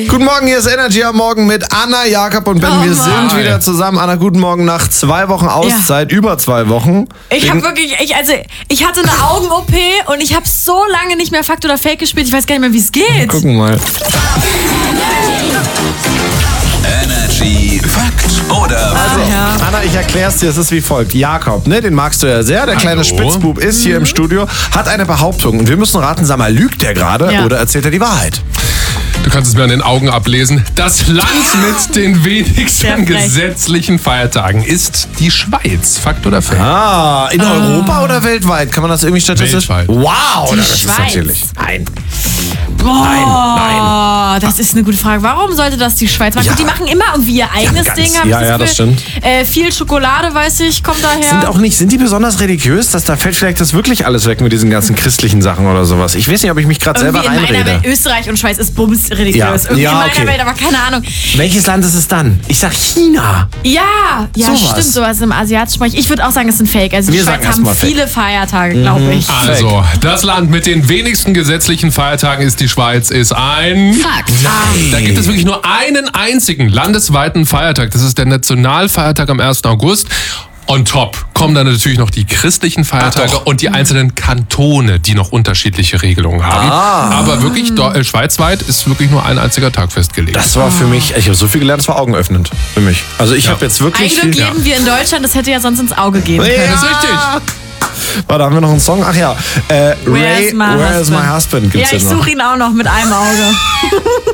Guten Morgen, hier ist Energy am Morgen mit Anna, Jakob und Ben. Wir sind wieder zusammen. Anna, guten Morgen nach 2 Wochen Auszeit, über 2 Wochen. Ich hatte eine Augen-OP und ich habe so lange nicht mehr Fakt oder Fake gespielt. Ich weiß gar nicht mehr, wie es geht. Gucken mal. Energy Fakt oder Anna, ich erklär's dir, es ist wie folgt. Jakob, ne, den magst du ja sehr, der kleine Spitzbub ist hier im Studio, hat eine Behauptung und wir müssen raten, sag mal, lügt der gerade oder erzählt er die Wahrheit? Du kannst es mir an den Augen ablesen. Das Land mit den wenigsten gesetzlichen Feiertagen ist die Schweiz. Fakt oder Fake? In Europa oder weltweit? Kann man das irgendwie statistisch? Weltweit. Wow, Die das ist Schweiz. natürlich. Nein. Boah, das ist eine gute Frage. Warum sollte das die Schweiz machen? Ja. Die machen immer irgendwie ihr eigenes Ding. Hab ich das stimmt. Viel Schokolade, weiß ich, kommt daher. Sind die besonders religiös? Da fällt vielleicht das wirklich alles weg mit diesen ganzen christlichen Sachen oder sowas. Ich weiß nicht, ob ich mich gerade selber in meiner reinrede. Welt, Österreich und Schweiz ist bums religiös. Ja. Irgendwie Ja, in meiner okay. Welt, aber keine Ahnung. Welches Land ist es dann? Ich sag China. Ja, Sowas. stimmt, sowas im asiatischen Bereich. Ich würde auch sagen, es sind Fake. Also die Wir sagen Schweiz haben erstmal Fake. viele Feiertage, glaube ich. Also, das Land mit den wenigsten gesetzlichen Feiertagen ist die Schweiz, ist ein Fakt. Da gibt es wirklich nur einen einzigen landesweiten Feiertag. Das ist der Nationalfeiertag am 1. August. On top kommen dann natürlich noch die christlichen Feiertage und die einzelnen Kantone, die noch unterschiedliche Regelungen haben. Aber wirklich, schweizweit ist wirklich nur ein einziger Tag festgelegt. Das war für mich, ich habe so viel gelernt, das war augenöffnend für mich. Also ich habe jetzt wirklich Ein Glück viel... leben wir in Deutschland, das hätte ja sonst ins Auge gehen können. Ja. Das ist richtig. Warte, haben wir noch einen Song? Ach ja, Where's my Where's My husband? Husband gibt's Ja, ich ja noch. suche ihn auch noch mit einem Auge.